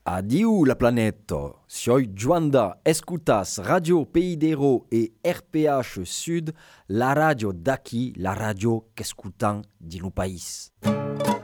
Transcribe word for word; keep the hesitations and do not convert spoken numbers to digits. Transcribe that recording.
Adieu la planète. Soy Juanda, escutas Radio Pays d'Héros et R P H Sud, la radio d'aqui, la radio qu'escutan di no país.